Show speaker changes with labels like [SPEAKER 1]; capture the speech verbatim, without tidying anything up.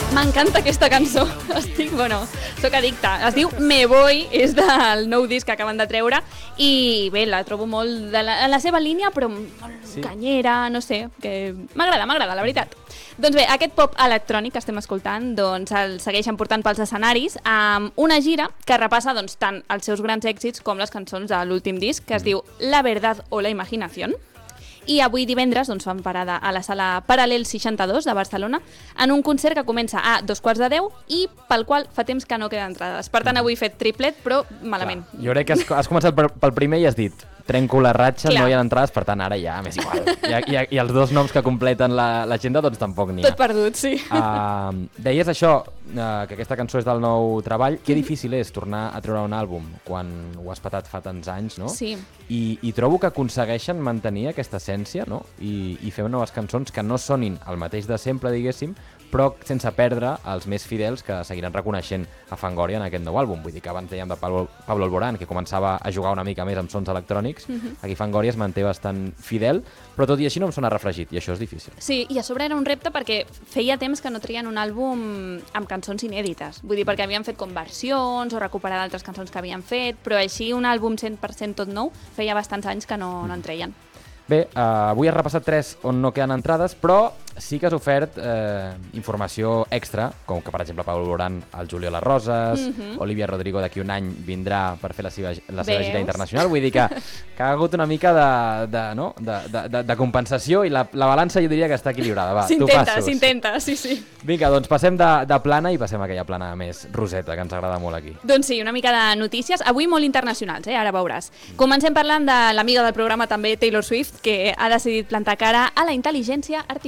[SPEAKER 1] M'encanta aquesta cançó. Estic, bueno, soc addicta. Es diu Me Voy, és del nou disc que acaben de treure i bé, la trobo molt de la, en la seva línia, però molt sí. canyera, no sé, que m'agrada, m'agrada, la veritat. Doncs bé, aquest pop electrònic que estem escoltant doncs, el segueixen portant pels escenaris amb una gira que repassa doncs, tant els seus grans èxits com les cançons de l'últim disc, que es diu La Verdad o la Imaginación. I avui divendres doncs, fan parada a la sala Paral·lel seixanta-dos de Barcelona en un concert que comença a dos quarts de deu i pel qual fa temps que no queden entrades. Per tant, avui he fet triplet, però malament.
[SPEAKER 2] Clar, jo crec que has, has començat per, pel primer i has dit trenco la ratxa,
[SPEAKER 1] Clar.
[SPEAKER 2] no hi ha entrades, per tant, ara ja m'és igual. I, i, I els dos noms que completen l'agenda, doncs tampoc n'hi ha.
[SPEAKER 1] Tot perdut, sí.
[SPEAKER 2] Uh, deies això, uh, que aquesta cançó és del nou treball. Que difícil és tornar a treure un àlbum quan ho has patat fa tants anys, no?
[SPEAKER 1] Sí.
[SPEAKER 2] I, i trobo que aconsegueixen mantenir aquesta essència, no? I, i fer noves cançons que no sonin el mateix de sempre, diguéssim, però sense perdre els més fidels que seguiran reconeixent a Fangoria en aquest nou àlbum. Vull dir que abans dèiem de Pablo, Pablo Alborán, que començava a jugar una mica més amb sons electrònics. Uh-huh. Aquí Fangoria es manté bastant fidel, però tot i així no em sona refregit, i això és difícil.
[SPEAKER 1] Sí, i a sobre era un repte perquè feia temps que no treien un àlbum amb cançons inèdites. Vull dir, perquè havien fet com versions o recuperar d'altres cançons que havien fet, però així un àlbum cent per cent tot nou feia bastants anys que no, no en treien.
[SPEAKER 2] Bé, uh, avui has repassat tres on no queden entrades, però sí que has ofert eh, informació extra, com que, per exemple, Pablo Alborán, el Julio Las Roses, mm-hmm. Olivia Rodrigo d'aquí un any vindrà per fer la seva, la seva gira internacional. Vull dir que, que ha hagut una mica de, de, no? de, de, de, de compensació i la, la balança jo diria que està equilibrada. Va, tu passos.
[SPEAKER 1] S'intenta, sí, sí.
[SPEAKER 2] Vinga, doncs passem de, de plana i passem a aquella plana més roseta, que ens agrada molt aquí.
[SPEAKER 1] Doncs sí, una mica de notícies, avui molt internacionals, eh? Ara veuràs. Comencem parlant de l'amiga del programa també, Taylor Swift, que ha decidit plantar cara a la intel·ligència artificial.